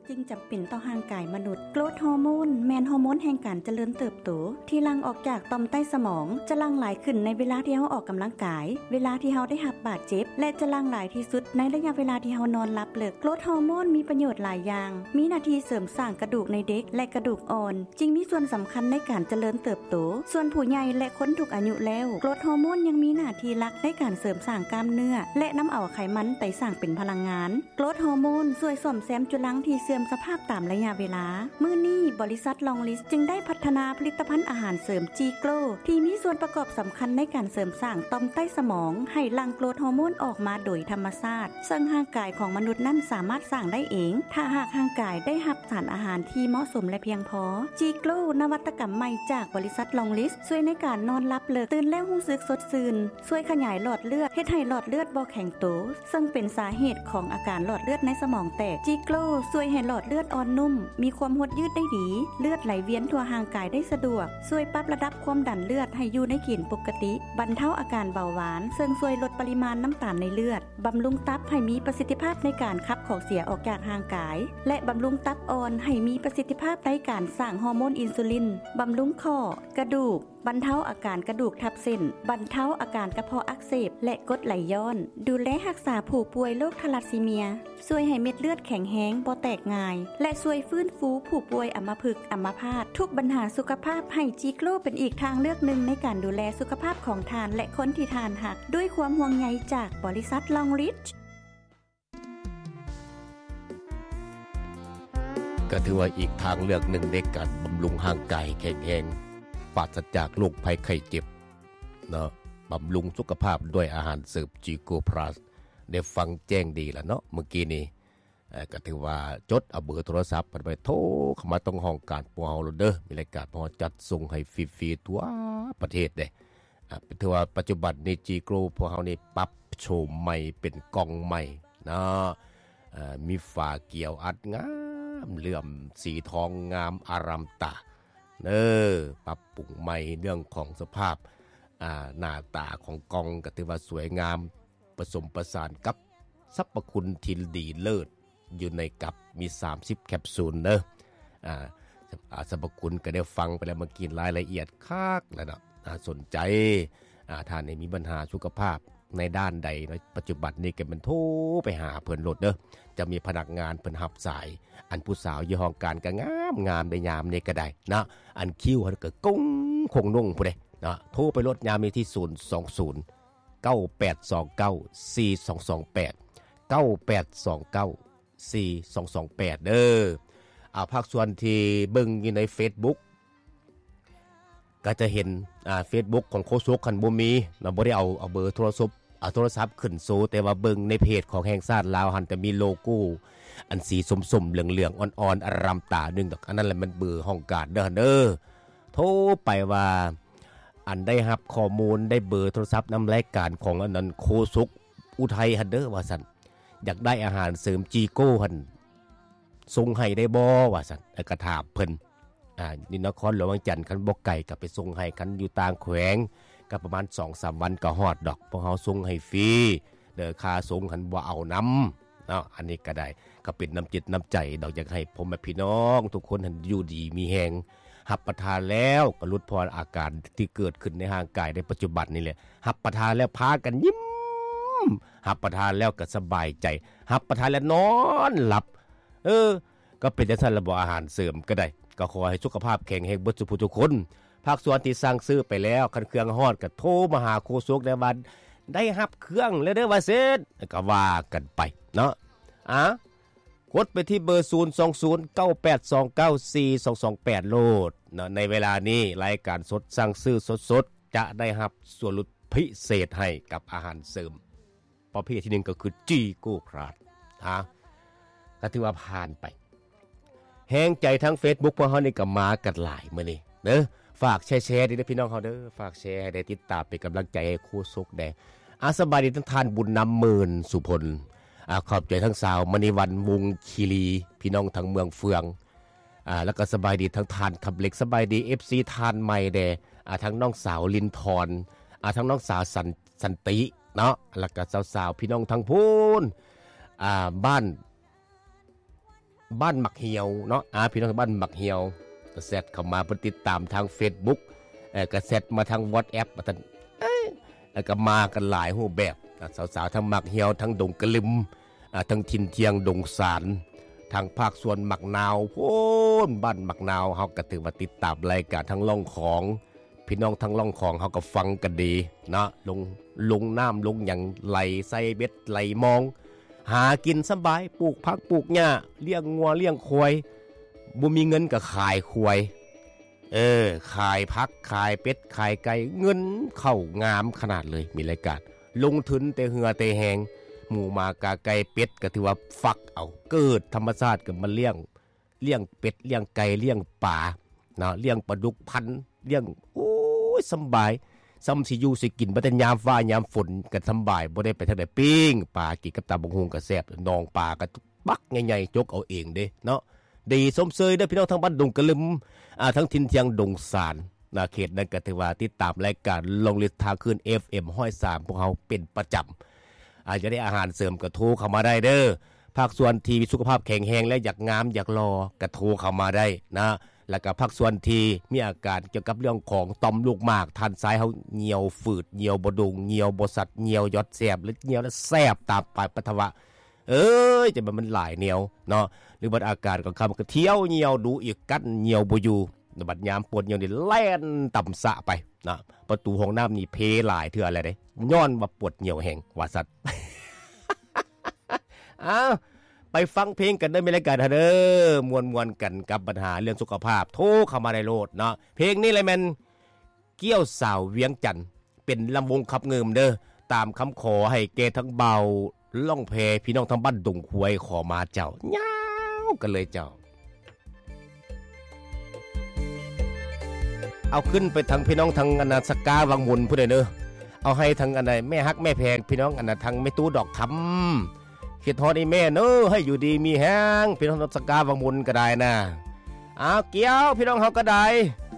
จึงจำเป็นต่อร่างกายมนุษย์โกรทฮอร์โมนแม่นฮอร์โมนแห่งการเจริญเติบโตที่หลั่งออกจากต่อมใต้สมองจะหลั่งหลายขึ้นในเวลาที่เฮาออกกำลังกายเวลาที่เฮาได้รับบาดเจ็บและจะหลั่งหลายที่สุดในระยะเวลาที่เฮานอนหลับเลิกโกรทฮอร์โมนมีประโยชน์หลายอย่างมีหน้าที่เสริมสร้างกระดูกในเด็กและกระดูกอ่อนจึงมีส่วนสำคัญในการเจริญเติบโตส่วนผู้ใหญ่และคนทุกอายุแล้วโกรทฮอร์โมนยังมีหน้าที่หลักในการเสริมสร้างกล้ามเนื้อและนำเอาไขมันไปสร้างเป็นพลังงานโกรทฮอร์โมนช่วยซ่อมแซมจุลังที่เสื่อมสภาพตามระยะเวลามื้อนี้บริษัทลองลิสจึงได้พัฒนาผลิตภัณฑ์อาหารเสริมจีโกลที่มีส่วนประกอบสำคัญในการเสริมสร้างต่อมใต้สมองให้หลั่งโกรทฮอร์โมนออกมาโดยธรรมชาติซึ่งร่างกายของมนุษย์นั้นสามารถสร้างได้เองถ้าหากร่างกายได้รับสารอาหารที่เหมาะสมและเพียงพอจีโกลนวัตกรรมใหม่จากบริษัทลองลิสช่วยในการนอนหลับเลิกตื่นแล้วรู้สึกสดชื่นช่วยขยายหลอดเลือดเฮ็ดให้หลอดเลือดบ่แข็งโตซึ่งเป็นสาเหตุของอาการหลอดเลือดในสมองแตกจีโกลช่วยให้หลอดเลือดอ่อนนุ่มมีความหดยืดได้ดีเลือดไหลเวียนทั่วร่างกายได้สะดวกช่วยปรับระดับความดันเลือดให้อยู่ในเกณฑ์ปกติบรรเทาอาการเบาหวานซึ่งช่วยลดปริมาณน้ำตาลในเลือดบำรุงตับให้มีประสิทธิภาพในการขับของเสียออกจากร่างกายและบำรุงตับอ่อนให้มีประสิทธิภาพในการสร้างฮอร์โมนอินซูลินบำรุงข้อกระดูกบรรเทาอาการกระดูกทับเส้นบรรเทาอาการกระเพาะอักเสบและกรดไหลย้อนดูแลรักษาผู้ป่วยโรคทาลัสซีเมียช่วยให้เม็ดเลือดแข็งแรงบ่แตกง่ายและช่วยฟื้นฟูผู้ป่วยอัมพฤกษ์อัมพาตทุกปัญหาสุขภาพให้จีโกลเป็นอีกทางเลือกหนึ่งในการดูแลสุขภาพของทานและคนที่ทานหักด้วยความห่วงใยจากบริษัทลองริชก็ถือว่าอีกทางเลือกหนึ่งในการบำรุงร่างกายแข็งแรงปราศจากโรคภัยไข้เจ็บเนาะบำรุงสุขภาพด้วยอาหารเสริมจีโกพลัสได้ฟังแจ้งดีแล้วเนาะเมื่อกี้นี้ก็ถือว่าจดเอาเบอร์โทรศัพท์ไปโทรเข้ามาตรงห้องการพวกเฮาเด้อมีรายการพอจัดส่งให้ฟรีๆทั่วประเทศเด้ถือว่าปัจจุบันนี้จีโกพวกเฮานี่ปรับโฉมใหม่เป็นกล่องใหม่เนาะมีฝาเกี่ยวอัดงามเหลื่อมสีทองงามอารามตาปรับปรุงใหม่เรื่องของสภาพหน้าตาของกล่องก็ถือว่าสวยงามผสมประสานกับสรรพคุณที่ดีเลิศอยู่ในกับมี30แคปซูลสรรพคุณก็ได้ฟังไปแล้วเมื่อกี้รายละเอียดคักแล้วเนาะสนใจถ้าในมีปัญหาสุขภาพในด้านใดในปัจจุบันนี้ก็มันโทรไปหาเพิ่นโลดเด้อจะมีพนักงานเพิ่นรับสายอันผู้สาวอยู่ห้องการก็งามได้ยามนี้ก็ได้นะอันคิวเฮาก็กุ้งคงนุ่งผู้ใดนะโทรไปรถยามมีที่020 9829 4228 9829 4228เด้อภาคส่วนที่เบิ่งอยู่ใน Facebook ก็จะเห็นFacebook ของโคชกคันบ่มีเราบ่ได้เอาเบอร์โทรศัพท์ขึ้นโซแต่ว่าเบิ่งในเพจของแห่งชาติลาวหันจะมีโลโก้อันสีส้มๆเหลืองๆอ่อนๆอารามตานึงดอกอันนั้นแหละมันเบอร์ห้องการเด้อโทรไปว่าอันได้รับข้อมูลได้เบอร์โทรศัพท์นำรายการของอันนั้นโคชกอุทัยหันเด้อว่าซั่นอยากได้อาหารเสริมจีโก้หั่นส่งให้ได้บ่ว่าซั่นก็ถามเพิ่นนี่นครหลวงวังจันทน์คันบ่ไกลก็ไปส่งให้คันอยู่ต่างแขวงก็ประมาณ 2-3 วันก็ฮอดดอกเพราะเฮาส่งให้ฟรีเด้อค่าส่งหันบ่เอานำเนาะอันนี้ก็ได้ก็เป็นน้ำจิตน้ำใจดอกอยากให้ผมและพี่น้องทุกคนหันอยู่ดีมีแฮงรับประทานแล้วก็ลดพรอาการที่เกิดขึ้นในร่างกายในปัจจุบันนี่แหละรับประทานแล้วพากันยิ้มรับประทานแล้วก็สบายใจรับประทานแล้วนอนหลับก็เป็นจังซั่นระบบอาหารเสริมก็ได้ก็ขอให้สุขภาพแข็งแรงเบิดทุกคนภาคส่วนที่สั่งซื้อไปแล้วคันเครื่องฮอดก็โทรมาหาโคชกได้ว่าได้รับเครื่องแล้วเด้อว่าเสร็จก็ว่ากันไปเนาะกดไปที่เบอร์02098294228โลดเนาะในเวลานี้รายการสดสั่งซื้อสดๆจะได้รับส่วนลดพิเศษให้กับอาหารเสริมประเภทที่1ก็คือจีโก้พลัสก็ถือว่าผ่านไปแห้งใจทั้ง Facebook พวกเฮานี่ก็มากันหลายมื้อนี้เด้อฝากแชร์ๆดิพี่น้องเฮาเด้อฝากแชร์ให้ได้ติดตามเป็นกำลังใจให้โคชกได้สบายดีทั้งท่านบุญนำหมื่นสุพลขอบใจทั้งสาวมณีวันวงคีรีพี่น้องทั้งเมืองเฟืองแล้วก็สบายดีทั้งท่านขับเล็กสบายดี FC ทานใหม่แดทั้งน้องสาวลินทรทั้งน้องสาวสันติเนาะแล้วก็สาวๆพี่น้องทั้งพูนบ้านบ้านหมักเหี่ยวเนาะพี่น้องบ้านหมักเหี่ยวก็แซดเข้ามาติดตามทาง Facebook ก็แซดมาทาง WhatsApp มาท่านก็มากันหลายรูปแบบสาวๆทั้งหมักเหี่ยวทั้งดงกะลึมทั้งทินเทียงดงสารทางภาคส่วนหมักนาวโพ้นบ้านหมักนาวเฮาก็ถือว่าติดตามรายการทั้งล่องของพี่น้องทั้งล่องของเฮาก็ฟังกันดีนะลงน้ำลงอย่างไหลใส่เบ็ดไหลมองหากินสบายปลูกผักปลูกหญ้าเลี้ยงงัวเลี้ยงควายบ่มีเงินก็ขายควายขายผักขายเป็ดขายไก่เงินเข้างามขนาดเลยมีรายการลงทุนแต่เหือแต่แหงหมูหมากาไก่เป็ดก็ถือว่าฟักเอาเกิดธรรมชาติก็มาเลี้ยงเป็ดเลี้ยงไก่เลี้ยงป่านะเลี้ยงปลาดุกพันเลี้ยงโอ้ยสบายซ้ำสิอยู่สิกินบ่แต่ยามฟ้ายามฝนก็สบายบ่ได้ไปทางใดปิ้งปลากินกับตาบงฮงก็แซ่บน้องปลาก็บักใหญ่ๆจกเอาเองเด้เนาะดีสมเสยเด้อพี่น้องทางบ้านดงกะลึมทั้งทินเทียงดงสารนะเขตนั้นก็ถือว่าติดตามรายการลงลิสต์ทางคืน FM 103พวกเฮาเป็นประจำอาจจะได้อาหารเสริมก็โทรเข้ามาได้เด้อภาคส่วนที่มีสุขภาพแข็งแรงและอยากงามอยากรอก็โทรเข้ามาได้นะแล้วก็ภาคส่วนที่มีอาการเกี่ยวกับเรื่องของต่อมลูกหมากทานซ้ายเฮาเหี่ยวฝืดเหี่ยวบ่ดุงเหี่ยวบ่สัดเหี่ยวยอดแสบหรือเหี่ยวแล้วแสบตามปลายปัสสาวะจะมันหลายเหนียวเนาะหรือบัดอาการก็คำก็เที่ยวเหี่ยวดูอีกกัดเหี่ยวบ่อยู่บัดยามปวดเหี่ยวนี่แล่นต่ำสะไปนะประตูห้องน้ำนี่เพหลายเทื่ออะไรเด้ย้อนว่าปวดเหี่ยวแห้งว่าสัตว์ ไปฟังเพลงกันได้ไม่รายการเด้อมวนๆกันกับปัญหาเรื่องสุขภาพโทรเข้ามาในโลดเนาะเพลงนี้เลยแม่นเกี้ยวสาวเวียงจันทน์เป็นลำวงขับเงิมเด้อตามคำขอให้เกทั้งเบาล่องเพพี่น้องทั้งบ้านดงควยขอมาเจ้าย้าวกันเลยเจ้าเอาขึ้นไปทางพี่น้องทางอนาสกาวังมุนผู้ใดเด้อเอาให้ทางอันใดแม่ฮักแม่แพงพี่น้องอันนั้นทางแม่ตู้ดอกคำคิดฮอดอีแม่เนอะให้อยู่ดีมีแฮงพี่น้องสกาวังมุนก็ได้นะเอาเกี่ยวพี่น้องเฮาก็ได้